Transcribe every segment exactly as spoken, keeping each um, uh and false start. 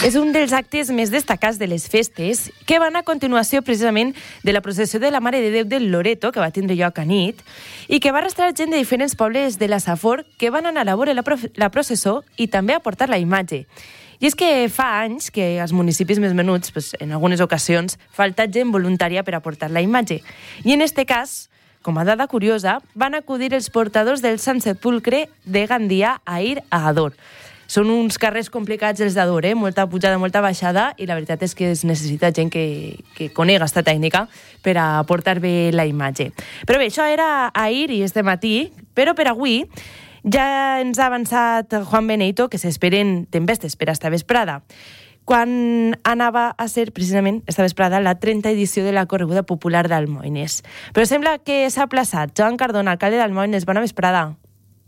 És un dels actes més destacats de les festes, que van a continuació precisament de la processió de la Mare de Déu del Loreto, que va tindre lloc a nit, i que va arrastrar gent de diferents pobles de la Safor que van anar a veure la, la processó i també a portar la imatge. I és que fa anys que als municipis més menuts, pues, en algunes ocasions, falta gent voluntària per a portar la imatge. I en este cas, com a dada curiosa, van acudir els portadors del Sant Sepulcre de Gandia a ir a Ador. Són uns carrers complicats els d'Ador, eh? Molta pujada, molta baixada, i la veritat és que es necessita gent que, que conega aquesta tècnica per a portar bé la imatge. Però bé, això era ahir i este matí, però per avui ja ens ha avançat Juan Beneito que s'esperen tempestes per esta vesprada, quan anava a ser precisament esta vesprada la trenta edició de la Correguda Popular d'Almoines. Però sembla que s'ha aplaçat. Joan Cardona, alcalde d'Almoines, bona vesprada.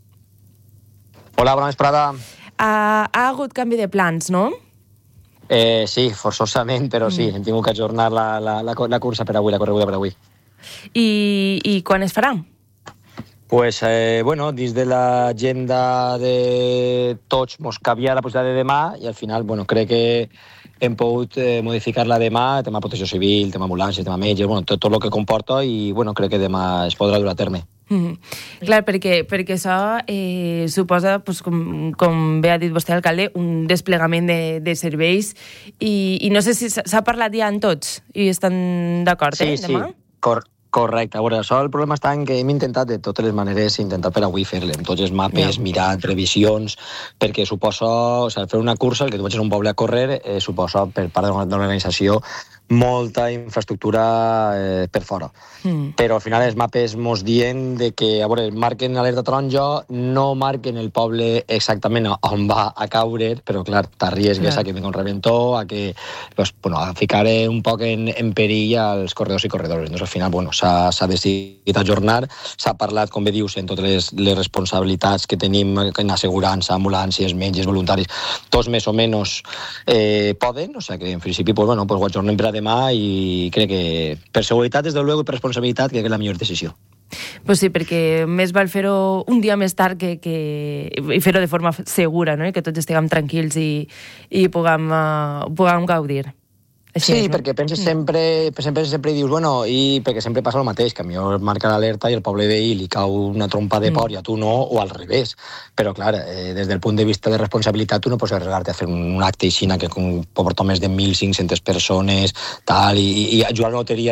Hola, bona vesprada. Ha, ha hagut canvi de plans, no? Eh, sí, forçosament, però sí, mm. hem tingut que ajornar la, la, la, la cursa per avui, la correguda per avui. I, i quan es farà? Pues, eh, bueno, dins de l'agenda de tots mos cabia la possibilitat de demà i al final, bueno, crec que hem pogut eh, modificar-la demà, tema protecció civil, tema ambulància, tema metge, bueno, tot, tot el que comporta i, bueno, crec que demà es podrà dur a terme. Mm. Clar, perquè, perquè això eh, suposa, pues, com, com bé ha dit vostè, alcalde, un desplegament de, de serveis i, i no sé si s'ha parlat ja amb tots i estan d'acord, sí, eh, demà? Sí, Cor correcte. A veure, això el problema està en que hem intentat de totes les maneres intentar per avui fer-le, amb tots els mapes, yeah. mirar revisions, perquè suposa, o sigui, fer una cursa, el que tu vaig a un poble a córrer, eh, suposa per part de l'organització molta infraestructura eh, per fora. Mm. Però al final els mapes mos diuen de que, a veure, marquen alerta taronja, no marquen el poble exactament on va a caure, però clar, t'arriesgues yeah. a que venga un reventó, a que, pues, bueno, a ficar un poc en, en perill als corredors i corredores. Doncs al final, bueno, s'ha decidit ajornar, s'ha parlat, com bé dius, en totes les, les responsabilitats que tenim en assegurança, ambulàncies, metges, voluntaris, tots més o menys eh, poden, o sigui que en principi, pues, bueno, pues, ho ajornem per a demà i crec que per seguretat, des de luego, i per responsabilitat, crec que és la millor decisió. Pues sí, perquè més val fer-ho un dia més tard que, que... i fer-ho de forma segura, no? I que tots estiguem tranquils i, i puguem, uh, puguem gaudir. Així sí, és, no? perquè penses sempre, sempre, sempre dius, bueno, i perquè sempre passa el mateix, que a mi marca l'alerta i el poble veí li cau una trompa de por mm. i a tu no, o al revés. Però, clar, eh, des del punt de vista de responsabilitat, tu no pots arribar-te a fer un, un acte així que comporta més de mil cinc-centes persones, tal, i, i jugar a la loteria